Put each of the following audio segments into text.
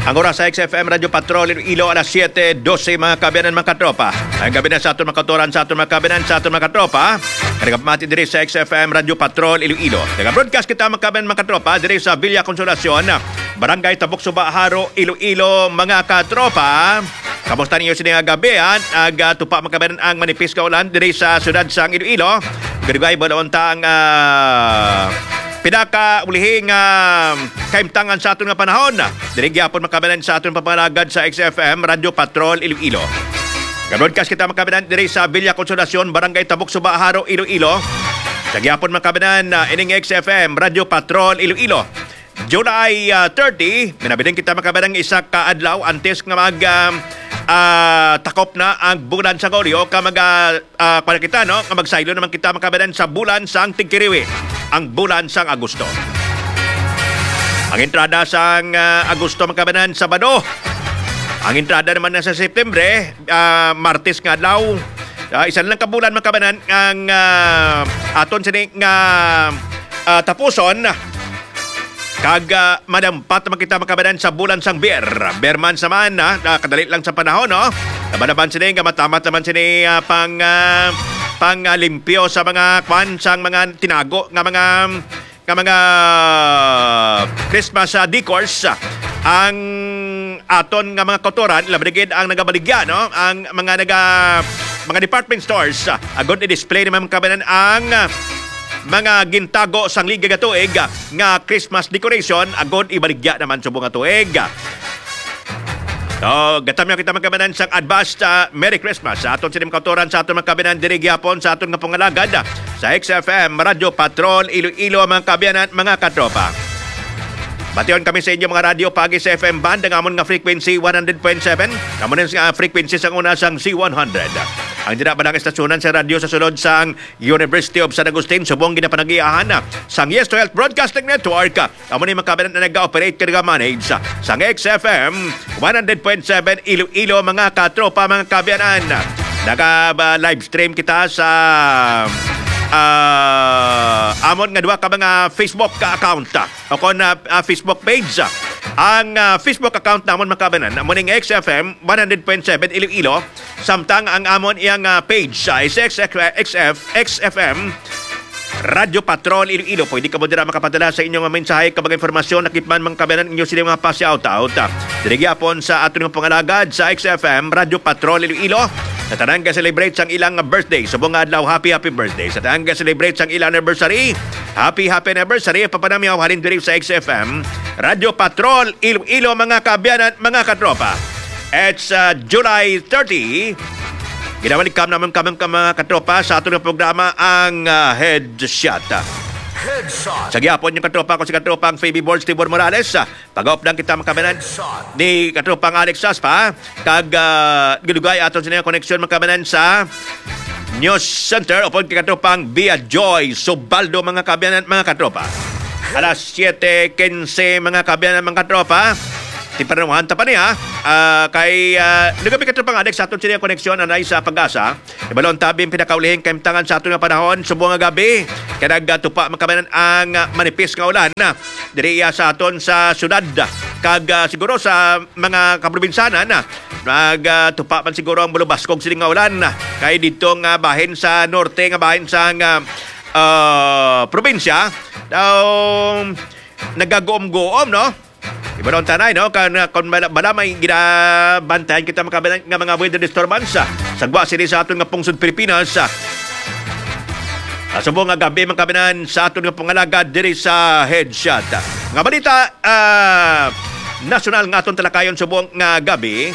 Ang oras sa XFM Radio Patrol Iloilo alas 7:12 mga kabiyanan mga katropa. Ang gabi na sa aton mga kautoran, sa aton mga kabiyanan, sa aton mga katropa. Nagapamati diri sa XFM Radio Patrol Iloilo. Nag-broadcast kita mga kabiyanan mga katropa diri sa Villa Consolacion, Barangay Tabuk Suba, Haro, Iloilo mga katropa. Kamusta ninyo sining gabi? Tupa mga kabiyanan ang manipis ka ulan diri sa siyudad sang Iloilo. Garigay balon tang pinaka-ulihing kaimtangan sa aton nga panahon. Dirigyapon makabinan sa aton papanagad sa XFM Radio Patrol Iloilo. Gabroadcast kita makabinan diri sa Villa Consolacion, Barangay Tabuk Suba, Haro, Iloilo. Nagyapon makabinan ining XFM Radio Patrol Iloilo. July 30, minabiling kita makabinan isa ka adlaw antes nga mag takop na ang bulan sa Golyo para kita no nga magsaylo naman kita makabinan sa bulan sang Tigkiriwi, ang bulan sang Agosto. Ang entrada sang Agosto makabinan Sabado. Ang entrada naman na sa Septembre, Martes nga adlaw. Isan lang kabulan makabinan ang aton sining tapuson. Kag madampat naman kita makabanan sa bulan sang Berman saman kadali lang sa panahon no. Nabanaban sini nga matamat naman sini pang limpyo sa mga kwan sang mga tinago nga mga Christmas decors. Ang aton nga mga kotoran labrigid ang nagabaligya no, ang mga department stores agod i-display naman kabanan ang mga gintago sang liga nga tuig nga Christmas decoration agod ibaligya naman subong nga tuig. So, gatamya kita magkabanan sang advanced Merry Christmas sa aton sinim kautoran, sa aton magkabanan diri gyapon sa aton nga pangalagad sa XFM Radio Patrol Iloilo mga kabiyanan mga katropa. Bation kami sa inyo mga radio pagi sa FM band ang amon nga frequency 100.7, amon nga frequency sang una sang C100. Ang dinabanang estasyonan sa radyo sa sulod sang University of San Agustin subong ginapanagiahan sang Yes to Health Broadcasting Network. Amon ni makabinan na nag-operate kaya manage sang XFM 100.7 Iloilo mga katropa mga kabiyanan. Naka-live stream kita sa amon nga duha ka mga Facebook account o kon Facebook page. Ang Facebook account namon makabanan amon ning XFM 100.7 Iloilo, samtang ang amon iyang page is XFM Radio Patrol Iloilo. Pwede ka mo dira makapadala sa inyong mensahe kabag informasyon nakitman mga kabanan inyo sila mga pa-shout out. Dirigapon sa aton nga pangalagad sa XFM Radio Patrol Iloilo. Sa tanang celebrate sang ilang birthday, subong adlaw happy birthday. Sa tanang celebrate sang ilang anniversary, happy anniversary. Papanamiyaw halin diri sa XFM Radio Patrol Iloilo mga kabiyanan mga katropa. It's July 30. Ginawalikam naman kami mga katropa sa aton programa ang Headshot. Sa gyapon yung katropa ko si katropang Phoebe Balls Tibor Morales. Pag-updang kita makabanan ni katropang Alex Saspa. Kag gilugay aton sa koneksyon makabanan sa News Center upon kay katropang Bia Joy Subaldo mga kabanan mga katropa. Alas 7:15 mga kabanan mga katropa. Tipanamuhan ta pa niya kay nagabi katropang Alex sa aton sa koneksyon anay sa Pag-asa. Ibalon tabing pinakaulihing kaimtangan sa aton nga panahon subong nga gabi. Kaya nagtupa makabanan ang manipis nga ulan diri sa aton sa syudad. Kag siguro sa mga kaprobinsanan nagtupa man siguro ang bulubaskog sining nga ulan kay dito nga bahin sa norte nga bahin sa probinsya daw nagagoom-goom no. Iba ron tanay, no? Kung bala may ginabantayan kita makabanan nga mga weather disturbance sagwa sini sa aton nga pungsod Pilipinas. Subong nga gabi makabanan sa aton nga pangalagad diri sa Headshot. Nga balita national nga aton talakayon subong nga gabi.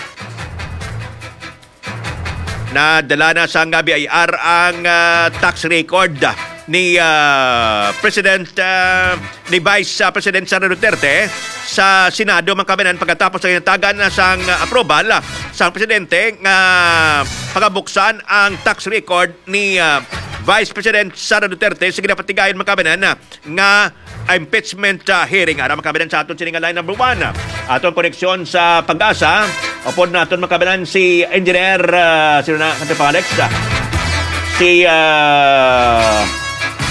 Nadala na sa gabi ay ang tax record ni President ni Vice President Sara Duterte sa Senado makabanan pagkatapos ng tagan na sang approval sa presidente nga pagabuksan ang tax record ni Vice President Sara Duterte sa ginapatigayon makabanan nga impeachment hearing. Ara makabanan sa aton sining line number 1. Aton koneksyon sa Pag-asa. Upod na aton makabanan si Engineer sino na kante Alex? Si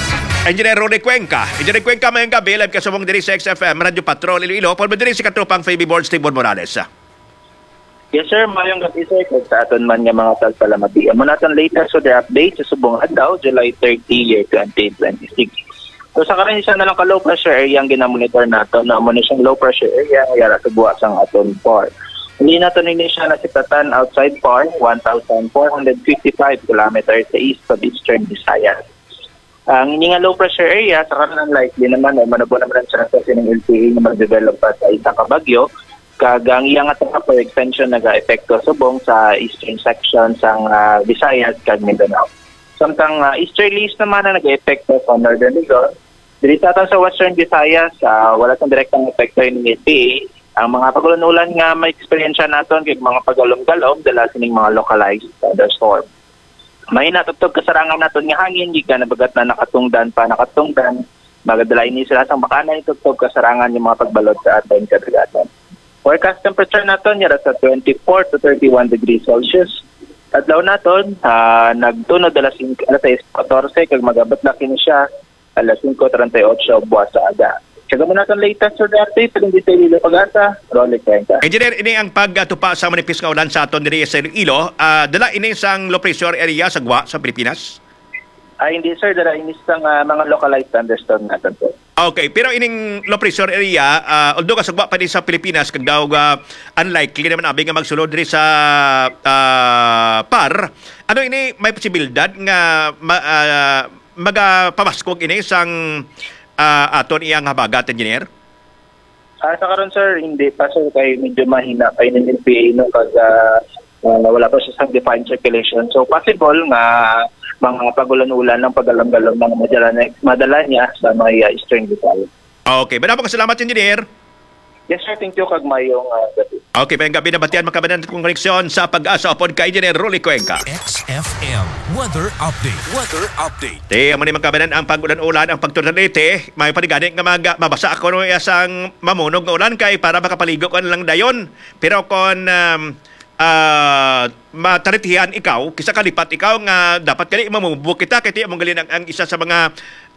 Engineer Rolly Cuenca. Engineer Cuenca, mayang gabi, live ka sa mong diri sa XFM, Radio Patrol, Iloilo. Paul mo diri si katropang Fabi Board, Steve Morales. Yes sir, mayong gabi sir, kung sa aton man nga mga talpalamati. Amo naton latest so the update sa subong adlaw, July 30, year 2026. So sa karon isa na lang ka low pressure area ang ginamonitor nato, na amo na siyang low pressure area nga yara sa buwas ang aton PAR. Hindi nato ni siya nasipatan outside PAR, 1,455 kilometers sa east of Eastern Visayas. Ang ini nga low pressure area sa karon likely naman ay manabo naman sa ng LPA na mag-develop pa sa isa ka bagyo. Kagang iyang atong upper extension nag-epekto subong sa eastern section sang Visayas kag Mindanao. Samtang easterlies naman na nag-epekto sa northern Luzon. Dito sa western Visayas, wala tang direktang epekto ng LPA. Ang mga pagulon-ulan nga may eksperyensya naton kay mga pagalom-galom dala sining mga localized thunderstorm. May natutog kasarangan naton nga hangin gikan nabagat na nakatungdan. Magadalain ni sila sang bakana itutog kasarangan yung mga pagbalot sa aton kadagatan. Forecast temperature naton yara sa 24 to 31 degrees Celsius. Adlaw naton nagtunod alas 6:14 kag magabot na kini siya alas 5:38 buwas sa aga. Kaya mo natin latest for the update, paging di sa Iloilo Pag-asa, Rolly Cuenca. Engineer, ini ang pagtupa sa manipis nga ulan sa aton diri sa Iloilo. Dala ini sang low pressure area sa Gwa, sa Pilipinas? Hindi sir, dala ini sang mga localized thunderstorm natin po. Okay, pero ining low pressure area, although kasagwa pa din sa Pilipinas, kag daw unlikely naman abi nga magsulod diri sa PAR, ano ini may posibilidad nga magapamaskog ini sang aton iyang habagat, engineer? Sa karon sir, hindi pa sir, kay medyo mahina kay ng LPA no pag wala pa siya sa defined circulation. So possible nga mga pagulan-ulan ng pagalam-galam ng madala niya sa may eastern Visayas. Okay, maraming salamat, engineer. Yes sir, thank you kag mayong gabi. Okay, payong gabi na batian makabanan kong koneksyon sa Pag-asa upon kay Engineer Rolly Cuenca. XFM Weather Update. Weather Update. Te, amo ni makabanan ang pag-ulan-ulan, ang pagtudalite, may paligani nga mabasa ako no isang mamunog nga ulan kay para makapaligo ko lang dayon. Pero kon mataritihan ikaw, kisa kalipat ikaw nga dapat kani mamubuk kita kay ti among galin ang isa sa mga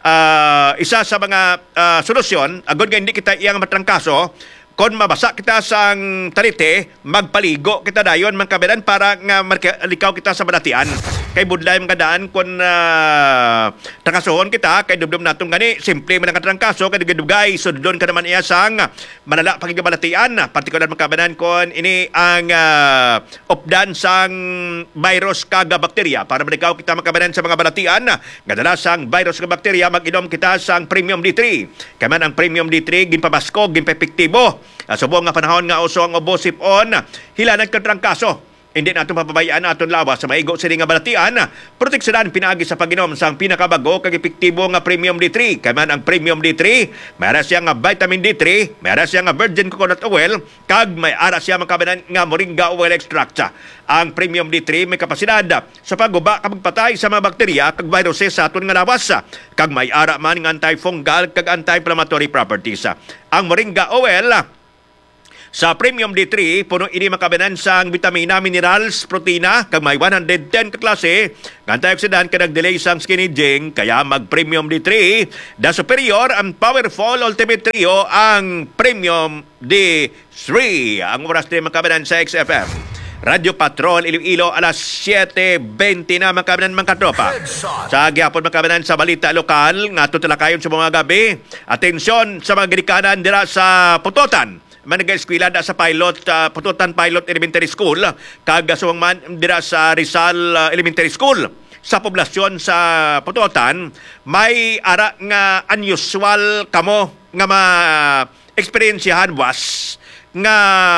solusyon agod nga hindi kita iyang matrangkaso. Kon mabasa kita sang tarite, magpaligo kita dayon man kabelan para nga markalikaw kita sa badatian. Kay budlay mga daan kon trangkasohon kita kay dubdum natong gani simple man ang trangkaso kay dugay sudlon ka naman iya sang manala pagigabalatian, partikular man kabelan kon ini ang opdan sang virus kaga bakterya para malikaw kita makabelan sa mga balatian nga dala sang virus ka bakterya mag-inom kita sang Premium D3. Kay man ang Premium D3 ginpabaskog, ginpepektibo. Subong nga panahon nga uso ang obosip-on, hilanag ka trangkaso. Hindi natin papabayaan aton lawas sa maigo sila nga balatian. Proteksyonan pinaagi sa pag-inom sang pinakabago kag epektibo nga Premium D3. Kaya man ang Premium D3, may ara siya nga vitamin D3, may ara siya nga virgin coconut oil, kag may ara siya makabanan nga moringa oil extract. Ang Premium D3 may kapasidad sa pagguba kag magpatay sa mga bakterya kag viruses sa aton nga lawas. Kag may ara man nga antifungal kag anti-inflammatory properties. Ang moringa oil sa Premium D3, puno ini makabanan sang vitamina, minerals, protina, kag may 110 ka klase, antioxidant kag nag-delay sang skin aging, kaya mag-Premium D3. The superior and powerful ultimate trio ang Premium D3. Ang oras din makabanan sa XFM. Radio Patrol Iloilo alas 7:20 na makabanan mga katropa. Sa gihapon makabanan sa balita lokal, nga tutalakayon sa mga gabi. Atensyon sa mga ginikanan dira sa Putotan. Manag-eskwela da sa Putotan Pilot Elementary School, kag suwang man dira sa Rizal Elementary School. Sa poblasyon sa Putotan, may ara nga unusual kamo nga ma-eksperyensyahan was nga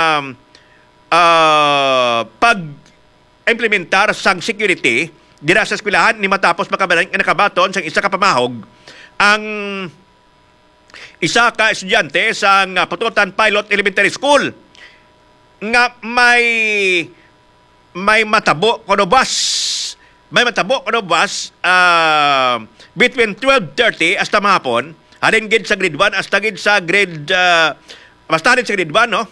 pag-implementar sang security dira sa eskwelahan ni matapos makabalan nga nakabaton sang isa ka pamahog ang isa ka estudyante sa Putotan Pilot Elementary School nga may matabo kuno bus. May matabo kuno bus between 12:30 hasta mahapon. Halin gid sa grade 1 hasta gid sa grade basta halin sa grade 1 no.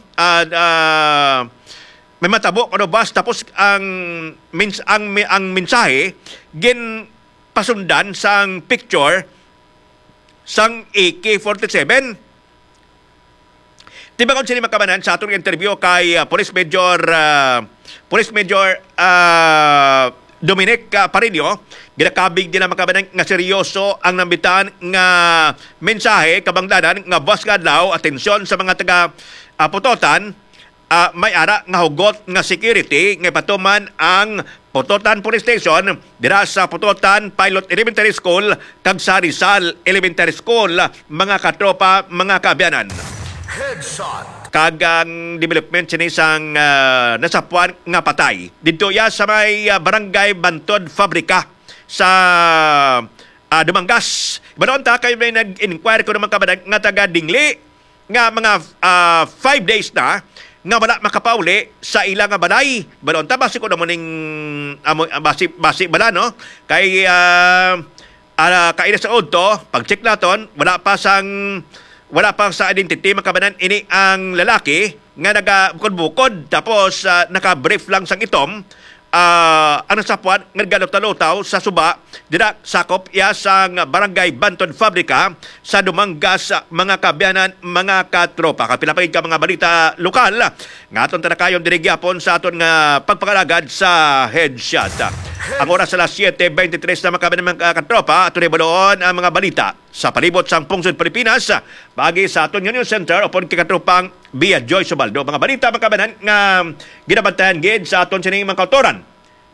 May matabo kuno bus tapos ang mensahe gin pasundan sang picture sang AK-47. Tibangon sila makabanan sa atong interview kay Police Major Dominic Parillo. Ginakabig din na makabanan nga seryoso ang nambitan nga mensahe kabangdanan nga boss kadlaw atensyon sa mga taga Putotan. May ara nga hugot nga security nga patuman ang Putotan Police Station dira sa Putotan Pilot Elementary School kag sa Rizal Elementary School, mga katropa, mga kaabyanan. Headshot. Kagang development sini sang nasapuan nga patay dito ya sa may barangay Bantod Fabrika sa Dumangas. Banon ta kayo may nag-inquire ko naman kabadag nga taga Dingli nga mga 5 days na nga wala makapauli sa ilang balay. Banon ta basi ko naman ning basi bala no kay kaila sa udto pag-check naton wala pa sa identity makabanan ini ang lalaki nga nagabukod-bukod tapos naka-brief lang sang itom ano sa puwan nga nagalotaw sa suba dira sakop ya sang barangay Bantod Fabrika sa Dumangas, mga kabyanan, mga katropa. Kapilapagid ka mga balita lokal nga aton tanakayon dirigyapon sa aton nga pagpakalagad sa headshot. Ang oras sa 7:23 na mga katropa, aton ibaloon ang mga balita sa palibot sang pungsod Pilipinas bagi sa aton Union Center upon kikatropang Bia Joy Subaldo. Mga balita mga kabanan nga ginabantayan gid sa aton sining mga kautoran.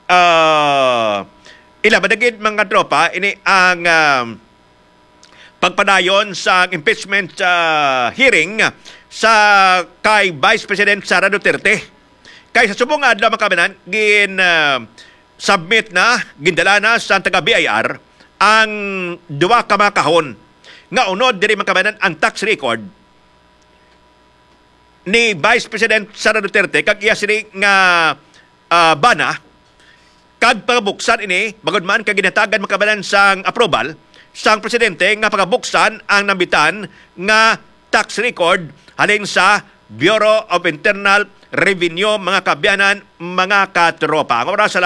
Ilabadagid mga tropa ini ang pagpadayon sa impeachment hearing sa kay Vice President Sara Duterte. Kay sa subong adlaw mga kabanan submit na, gindala na sa taga BIR ang duwa ka mga kahon nga unod diri makabanan ang tax record ni Vice President Sara Duterte kag iya sini nga bana kag pagabuksan ini bagod man kag ginatagan makabanan sang approval sang presidente nga pagabuksan ang nambitan nga tax record halin sa Bureau of Internal Revenue, mga kabyanan, mga katropa. Ang oras sa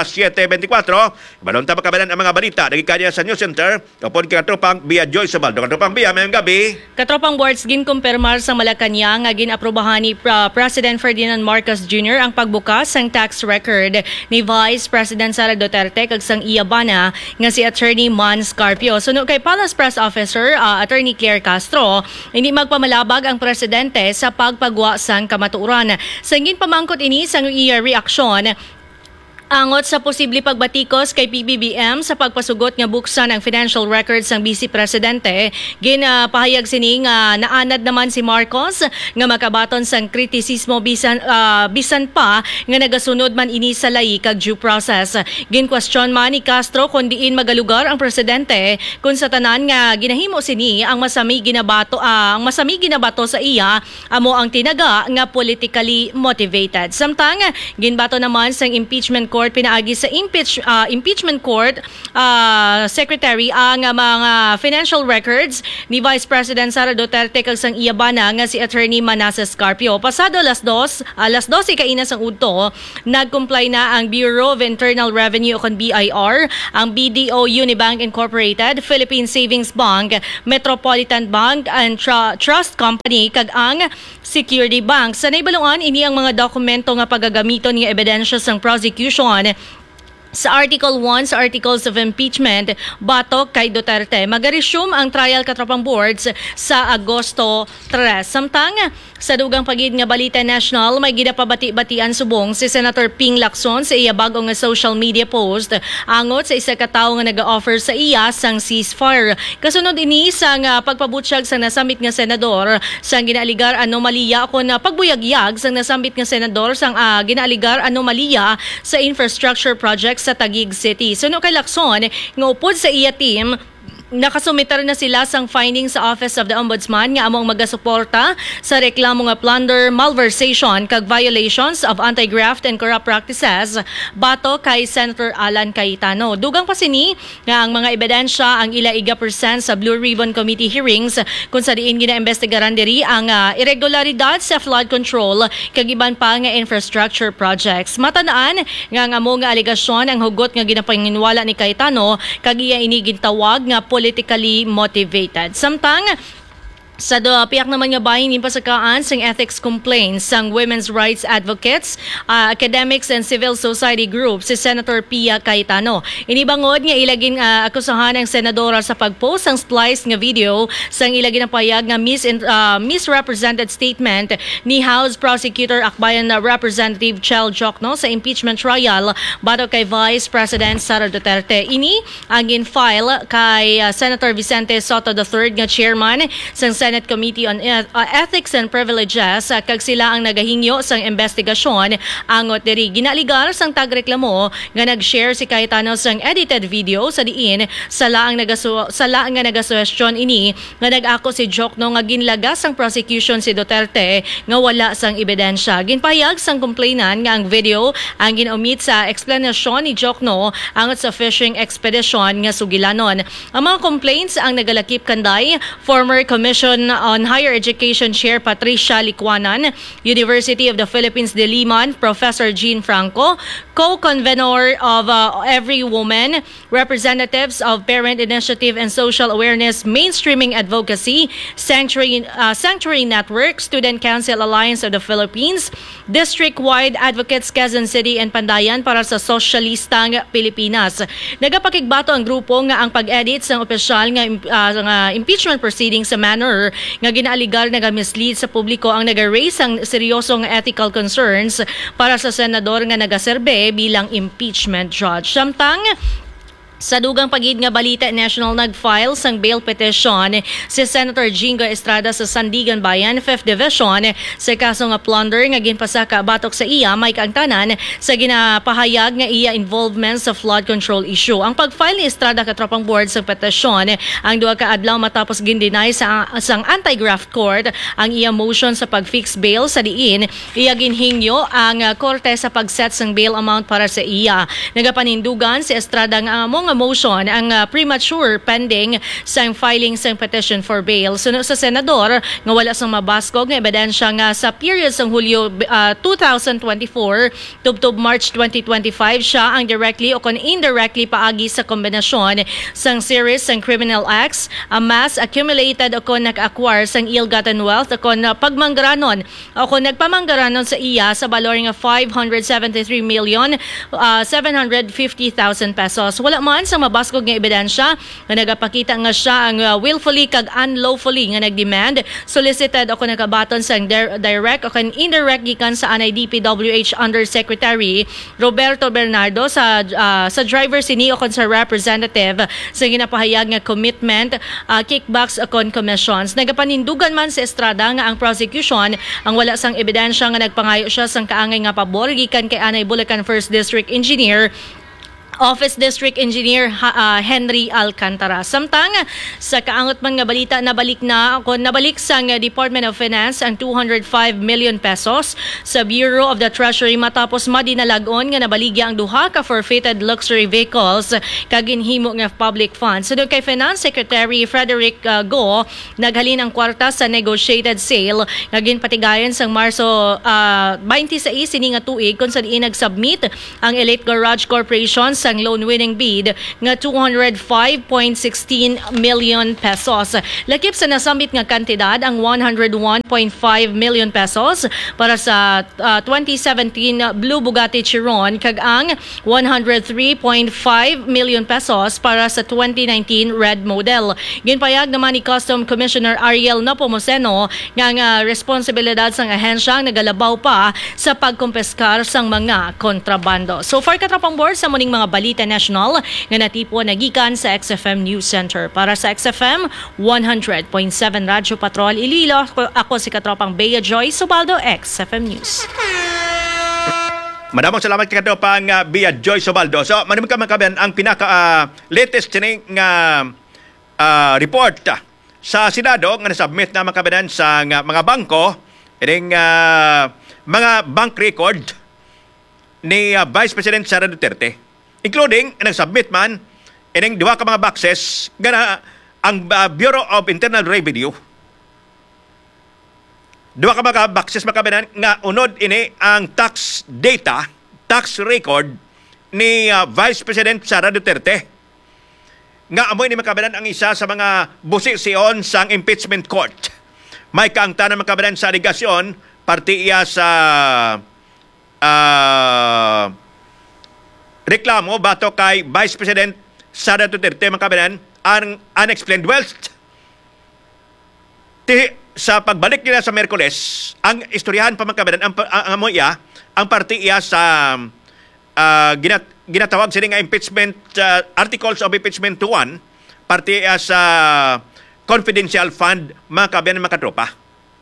7:24, balon ta makabanan ang mga balita nagikanya sa News Center upon kay katropang Bia Joy Subaldo. Katropang Bia, mayong gabi. Katropang boards ginkumpirmar sa Malacanang nga ginaprobahan ni President Ferdinand Marcos Jr. ang pagbukas sang tax record ni Vice President Sara Duterte kag sang iya bana nga si Attorney Man Scarpio. Suno kay Palace Press Officer Attorney Claire Castro, hindi magpamalabag ang presidente sa pagpagwa sang kamatuoran. Sa pamangkot ini sang iya reaksyon angot sa posible pagbatikos kay PBBM sa pagpasugot nga buksan ang financial records ng Vice Presidente. Ginapahayag sini nga naanad naman si Marcos nga makabaton sang kritisismo bisan pa nga nagasunod man ini sa layi kag due process. Gin-question man ni Castro kung diin magalugar ang presidente kung sa tanan nga ginahimo sini ang masami ginabato sa iya amo ang tinaga nga politically motivated. Samtang ginbato naman sang impeachment court pinaagi sa impeachment court secretary ang mga financial records ni Vice President Sara Duterte kag sang iya bana nga si Attorney Manasseh Scarpio. Pasado alas 12 kainas ang udto, nag-comply na ang Bureau of Internal Revenue o BIR, ang BDO Unibank Incorporated, Philippine Savings Bank, Metropolitan Bank and Trust Company kag ang Security Bank. Sa naibalungan ini ang mga dokumento nga pagagamiton nga ebidensya sang prosecution sa Article 1 sa Articles of Impeachment batok kay Duterte. Mag-resume ang trial katropang boards sa Agosto 3. Samtang sa dugang pagid nga balita national, may ginapabati-batian subong si Senator Ping Lacson sa iya bagong nga social media post angot sa isa ka tawo nga nag-offer sa iya sang ceasefire. Kasunod ini sang pagpabutyag sang nasamit nga senador sang ginaaligar anomalya kon pagbuyagyag sang nasamit nga senador sang ginaaligar anomalya sa infrastructure project sa Taguig City. Suno kay Lacson, nga upod sa iya team, nakasumitar na sila sang findings sa Office of the Ombudsman nga among magasuporta sa reklamo nga plunder, malversation kag violations of anti-graft and corrupt practices bato kay Senator Alan Cayetano. Dugang pa sini nga ang mga ebidensya ang ila iga% sa Blue Ribbon Committee hearings kung sa diin ginaimbestigaran diri ang irregularidad sa flood control kag iban pa nga infrastructure projects. Matanaan nga ang among aligasyon ang hugot nga ginapanginwala ni Cayetano kag iya ini gintawag nga politically motivated. Samtang sa piyak naman nga bahin yung pasakaan sang ethics complaints sang women's rights advocates, academics and civil society groups si Senator Pia Cayetano. Inibangod nga ilagin akusahan ng senadora sa pagpost sang spliced nga video sang ilagin ang payag nga misrepresented statement ni House Prosecutor Akbayan Representative Chel Jokno sa impeachment trial bato kay Vice President Sara Duterte. Ini ang in-file kay Senator Vicente Soto III nga chairman sang Senate Committee on Ethics and Privileges kag sila ang nagahingyo sang investigasyon angot diri ginaligar sang tagreklamo nga nag-share si Cayetano sang edited video sa diin sala ang nagasuwestyon ini nga nag-ako si Jokno nga ginlagas sang prosecution si Duterte nga wala sang ebidensya. Ginpayag sang complainant nga ang video ang ginomit sa explanation ni Jokno angot sa fishing expedition nga sugilanon. Ang mga complaints ang nagalakip kanday former Commission on Higher Education Chair Patricia Licuanan, University of the Philippines Diliman, Professor Jean Franco, co-convenor of Every Woman, representatives of Parent Initiative and Social Awareness Mainstreaming Advocacy, Sanctuary Network, Student Council Alliance of the Philippines, district-wide advocates Quezon City and Pandayan para sa Sosyalistang Pilipinas. Nagapakigbato ang grupo nga ang pag-edit sa opisyal nga impeachment proceedings sa manner nga ginaaligar nagamislead sa publiko ang nag-raise ang seryosong ethical concerns para sa senador nga nagaserbe bilang impeachment judge. Samtang sa dugang pagid nga balita, national nag-file sang bail petition si Senator Jingo Estrada sa Sandigan Bayan, 5th Division sa kaso nga plunder nga ginpasaka batok sa iya may kaangtanan sa ginapahayag nga iya involvement sa flood control issue. Ang pag-file ni Estrada katropang board sa petition ang duha ka adlaw matapos gindinay sang anti-graft court ang iya motion sa pag-fix bail sa diin iya ginhingyo ang korte sa pag-set sang bail amount para sa iya. Nagapanindugan si Estrada nga among motion ang premature pending sang filing sang petition for bail. Suno sa senador nga wala sang mabaskog nga ebidensya nga sa period sang Hulyo 2024 tubtob March 2025 siya ang directly o kon indirectly paagi sa kombinasyon sang series sang criminal acts, amass, accumulated o kon nag-acquire sang ill-gotten wealth o kon pagmanggaranon o kon nagpamanggaranon sa iya sa balor nga 573,750,000 pesos. Wala man sa mabaskog nga ebidensya nga nagapakita nga siya ang willfully kag unlawfully nga nagdemand, solicited o kung nakabaton sa direct o kung indirect gikan sa anay DPWH Undersecretary Roberto Bernardo sa driver sini o kung sa representative sa ginapahayag nga commitment, kickbacks o kung commissions. Nagapanindugan man sa Estrada nga ang prosecution ang wala sang ebidensya nga nagpangayo siya sang kaangay nga pabor gikan kay anay Bulacan 1st District Engineer Office District Engineer Henry Alcantara. Samtang sa kaangot man nga balita nabalik sa Department of Finance ang 205 million pesos sa Bureau of the Treasury matapos madinalagon nga nabaligya ang duha ka forfeited luxury vehicles kaginhimo nga public funds. Sunod kay Finance Secretary Frederick Go, naghalin ang kwarta sa negotiated sale nga ginpatigayon sang Marso 26 sini nga tuig kung saan nag-submit ang Elite Garage Corporation sa loan winning bid nga 205.16 million pesos. Lakip sa nasambit nga kantidad ang 101.5 million pesos para sa 2017 Blue Bugatti Chiron kag ang 103.5 million pesos para sa 2019 Red Model. Ginpayag naman ni Custom Commissioner Ariel Nepomuceno nga ang responsibilidad sang ahensya nagalabaw pa sa pagkumpeskar sang mga kontrabando. So far katropang board sa muning mga balita national nga natipo nagikan sa XFM News Center. Para sa XFM 100.7 Radyo Patrol Iloilo, ako si katropang Bea Joy Subaldo, XFM News. Madamong salamat kay katropang Bea Joy Subaldo. So manimong ka makaban ang pinaka latest tining nga report sa Senado nga nasubmit na makabanan sa mga bangko ining mga bank record ni Vice President Sara Duterte. Including, nagsubmit man, ining duha ka mga boxes gana ang Bureau of Internal Revenue. Duha ka mga boxes makabanan nga unod ini ang tax data, tax record ni Vice President Sara Duterte. nga amoy ni makabanan ang isa sa mga busisiyon sa impeachment court. May kaangtanan makabanan sa aligasyon, parte iya sa reklamo bato kay Vice President Sara Duterte makabanan ang unexplained wealth. Sa pagbalik nila sa Miyerkules, ang istoryahan pa makabanan ang parte iya sa ginatawag sila nga impeachment articles of impeachment 1, parte iya sa confidential fund mga kabayan mga katropa.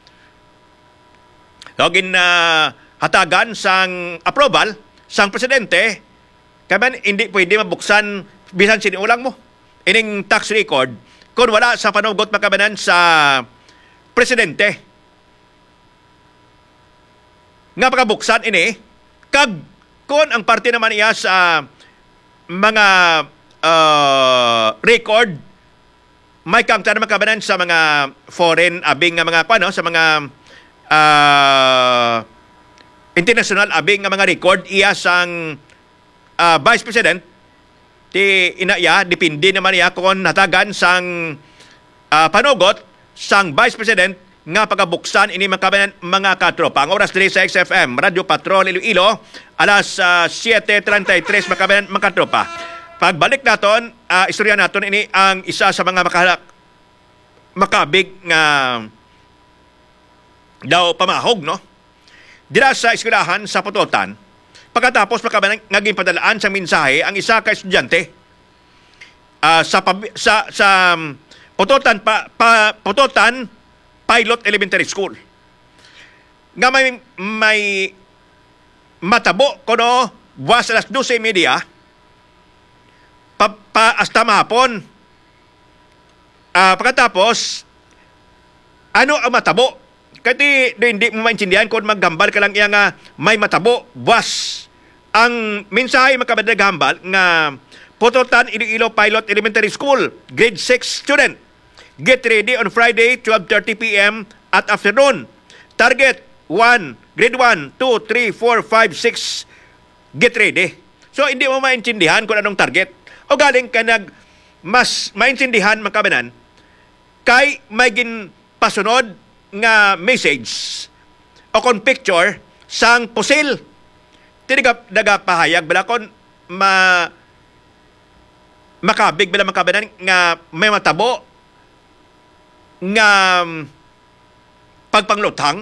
Login hatagan sang approval sang presidente, kabayan hindi pwede mabuksan bisan siniulang mo ining tax record kung wala sa panugot makabanan sa presidente. Nga pagkabuksan ini, kag kon ang parte naman iya sa mga record, may kaangtan naman kabanan sa mga foreign abing nga mga sa mga international abing nga mga record iya sang Vice President ti inaya depende naman iya kung natagan sang panugot sang Vice President nga pagabuksan ini mga katropa. Ang oras diri sa XFM Radio Patrol Iloilo, alas 7:33 mga katropa. Pagbalik naton, istorya naton ini ang isa sa mga makabig nga daw pamahog, no? Dira sa eskwelahan sa Putotan, pagkatapos naging padalaan sa mensahe ang isa ka estudyante sa Putotan Pilot Elementary School. Nga may matabo kono was alas 12:30 hasta mahapon. Pagkatapos ano ang matabo? Kasi hindi mo maintindihan kung maggambal ka lang iya nga may matabo was. Ang mensahe makabadaghambal nga Putotan Iloilo Pilot Elementary School grade 6 student. Get ready on Friday, 12:30 p.m. at afternoon. Target 1, grade 1, 2, 3, 4, 5, 6. Get ready. So, hindi mo maintindihan kung anong target. O galing ka mas maintindihan makabanan kay may pasunod nga message o kon picture sang pusil. Tinigap nagapahayag bala kon makabig bala makabanan nga may matabo nga pagpanglutang.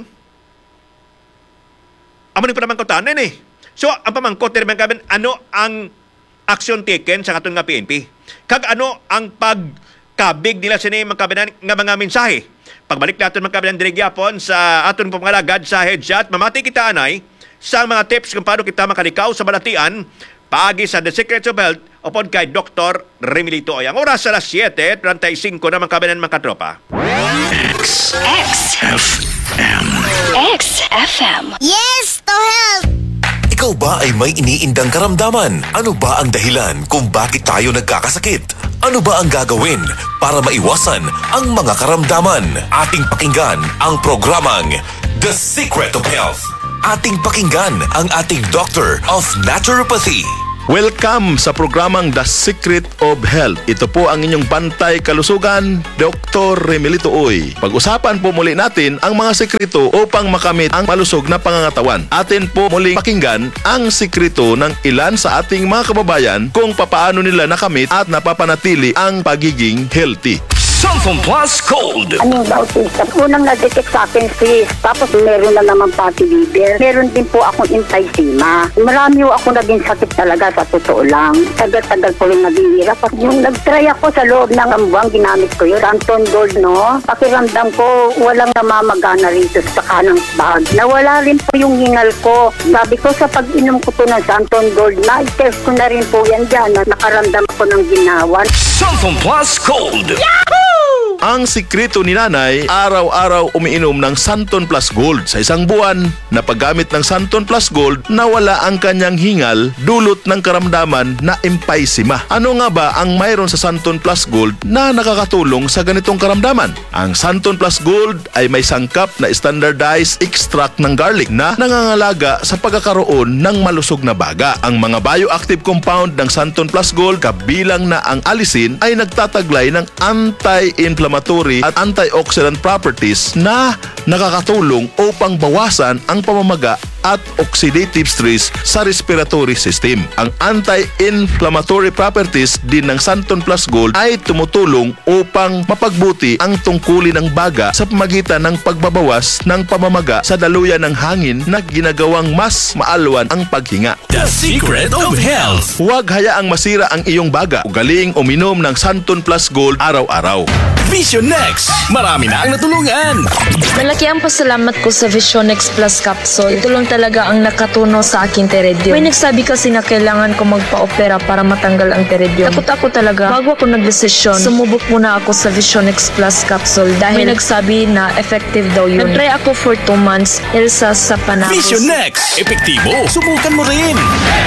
Amo ni pa naman kutanan eh. So, ang pamangkot naman kaban, ano ang action taken sa katong nga PNP? Kag ano ang pagkabig nila sa makabanan nga mga mensahe? Pagbalik natin makabanan diri gyapon sa aton pamangalagad sa headshot, mamati kita anay sa mga tips kung paano kita makalikaw sa balatian paagi sa The Secrets of Health upon kay Dr. Remilito Oy. Ang oras sa alas 7:35 na makabanan mga katropa. XFM. Yes to health! Ikaw ba ay may iniindang karamdaman? Ano ba ang dahilan kung bakit tayo nagkakasakit? Ano ba ang gagawin para maiwasan ang mga karamdaman? Ating pakinggan ang programang The Secret of Health. Ating pakinggan ang ating Doctor of Naturopathy. Welcome sa programang The Secret of Health. Ito po ang inyong bantay kalusugan, Dr. Remilito Oy. Pag-usapan po muli natin ang mga sekreto upang makamit ang malusog na pangangatawan. Atin po muling pakinggan ang sekreto ng ilan sa ating mga kababayan kung papaano nila nakamit at napapanatili ang pagiging healthy. Sulfon Plus Cold. Anong daw system? Unang na-detect sa akin sis, tapos meron na naman fatty liver. Meron din po akong emphysema. Marami po ako naging sakit talaga sa totoo lang. Tagal-tagal po rin naghihirap. Yung nag-try ako sa loob ng ambuang, ginamit ko yun. Anton Gold, no? Pakiramdam ko, walang namamagana rito sa kanang bag. Nawala rin po yung hingal ko. Sabi ko sa pag-inom ko po ng Anton Gold, na-test ko na rin po yan dyan. Nakaramdam ko ng ginawan. Sulfon Plus Cold. Yahoo! Ang sikreto ni nanay, araw-araw umiinom ng Santon Plus Gold. Sa isang buwan na paggamit ng Santon Plus Gold, nawala ang kanyang hingal dulot ng karamdaman na emphysema. Ano nga ba ang mayroon sa Santon Plus Gold na nakakatulong sa ganitong karamdaman? Ang Santon Plus Gold ay may sangkap na standardized extract ng garlic na nangangalaga sa pagkakaroon ng malusog na baga. Ang mga bioactive compound ng Santon Plus Gold kabilang na ang allicin ay nagtataglay ng anti-inflammatory at antioxidant properties na nakakatulong upang bawasan ang pamamaga at oxidative stress sa respiratory system. Ang anti-inflammatory properties din ng Santon Plus Gold ay tumutulong upang mapagbuti ang tungkulin ng baga sa pamagitan ng pagbabawas ng pamamaga sa daluyan ng hangin na ginagawang mas maalwan ang paghinga. The Secret of Health. Huwag hayaang masira ang iyong baga. Ugaling uminom ng Santon Plus Gold araw-araw. Vision Next. Marami na ang natulungan. Malaki ang pasalamat ko sa Vision X Plus Capsule. Ito lang talaga ang nakatuno sa aking teredio. May nagsabi kasi na kailangan ko magpa-opera para matanggal ang teredio. Takot ako talaga. Bago ako nagdesisyon, sumubok muna ako sa Vision X Plus Capsule dahil may nagsabi na effective daw yun. Nag-try ako for 2 months. Elsa sa panahon. Vision Next. Epektibo. Subukan mo rin.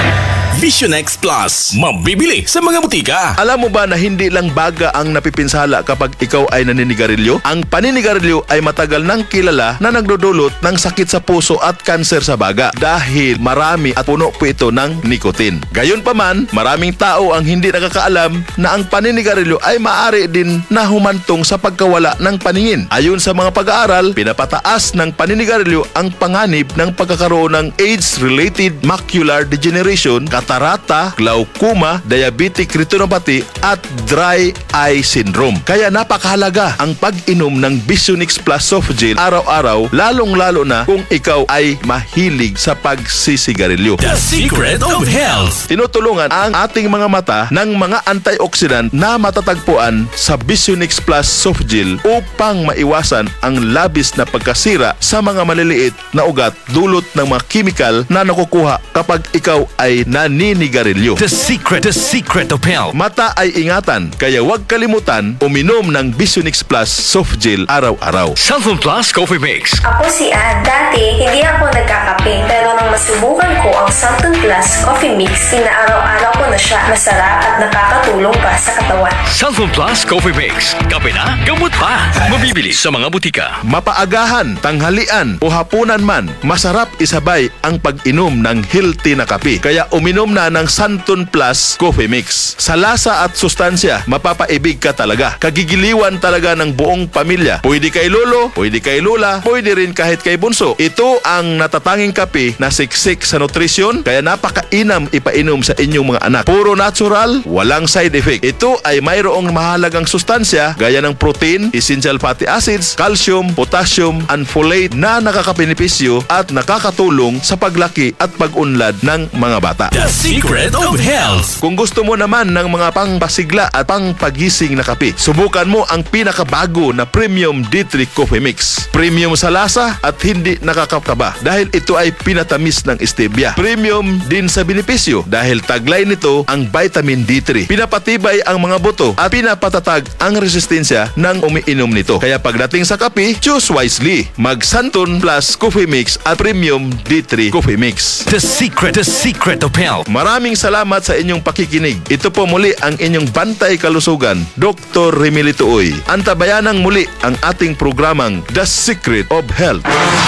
Vision X Plus. Mabibili sa mga butika. Alam mo ba na hindi lang baga ang napipinsala kapag ikaw ay naninigarilyo? Ang paninigarilyo ay matagal nang kilala na nagdudulot ng sakit sa puso at kanser sa baga dahil marami at puno po ito ng nicotine. Gayunpaman, maraming tao ang hindi nakakaalam na ang paninigarilyo ay maaari din na humantong sa pagkawala ng paningin. Ayon sa mga pag-aaral, pinapataas ng paninigarilyo ang panganib ng pagkakaroon ng age-related macular degeneration, katarata, glaucoma, diabetic retinopathy at dry eye syndrome. Kaya napakahalaga ang pag-inom ng Vision X Plus Soft Gel araw-araw, lalong-lalo na kung ikaw ay mahilig sa pagsisigarilyo. The Secret of Health. Tinutulungan ang ating mga mata ng mga antioxidant na matatagpuan sa Vision X Plus Soft Gel upang maiwasan ang labis na pagkasira sa mga maliliit na ugat dulot ng mga chemical na nakukuha kapag ikaw ay naninigarilyo. The Secret of Health. Mata ay ingatan, kaya huwag kalimutan uminom ng Vision X Plus Soft Gel araw-araw. Santon Plus Coffee Mix. Ako si Ann. Dati, hindi ako nagkakape. Pero nang masubukan ko ang Santon Plus Coffee Mix, inaaraw-araw ko na siya. Masarap at nakakatulong pa sa katawan. Santon Plus Coffee Mix. Kape na, gamot pa. Mabibili sa mga butika. Mapaagahan, tanghalian o hapunan man, masarap isabay ang pag-inom ng healthy na kape. Kaya uminom na ng Santon Plus Coffee Mix. Sa lasa at sustansya, mapapaibig ka talaga. Kagigiliwan talaga ng buong pamilya. Pwede kay lolo, pwede kay lola, pwede rin kahit kay bunso. Ito ang natatanging kape na siksik sa nutrisyon, kaya napakainam ipainom sa inyong mga anak. Puro natural, walang side effect. Ito ay mayroong mahalagang sustansya gaya ng protein, essential fatty acids, calcium, potassium, and folate na nakakabenepisyo at nakakatulong sa paglaki at pag-unlad ng mga bata. The Secret of Health. Kung gusto mo naman ng mga pangpasigla at pangpagising na kape, subukan mo ang pinakabago na Premium D3 Coffee Mix. Premium sa lasa at hindi nakakakaba dahil ito ay pinatamis ng stevia. Premium din sa benepisyo dahil taglay nito ang vitamin D3. Pinapatibay ang mga buto at pinapatatag ang resistensya ng umiinom nito. Kaya pagdating sa kape, choose wisely. Mag Santon Plus Coffee Mix at Premium D3 Coffee Mix. The Secret of Health. Maraming salamat sa inyong pakikinig. Ito po muli ang inyong bantay kalusugan, Dr. Remilito Uy. Antabayanang muli ang ating programang The Secret of Health.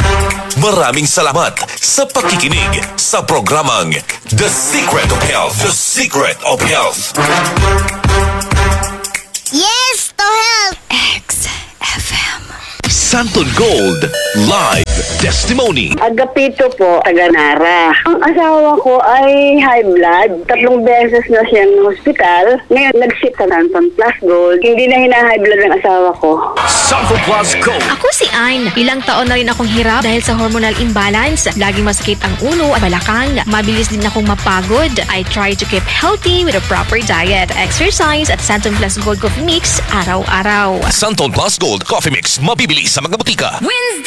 Maraming salamat sa pakikinig sa programang The Secret of Health. The Secret of Health. Yes to health. XFM. Santon Gold Live Testimony. Agapito po, taga Nara. Ang asawa ko ay high blood. 3 beses na siyang hospital. Ngayon, nag-sit sa Santon Plus Gold. Hindi na hina-high blood ng asawa ko. Santon Plus Gold. Ako si Ann. Ilang taon na rin akong hirap dahil sa hormonal imbalance. Laging masakit ang ulo at balakang. Mabilis din akong mapagod. I try to keep healthy with a proper diet, exercise at Santon Plus Gold Coffee Mix araw-araw. Santon Plus Gold Coffee Mix. Mabibili sa mga butika.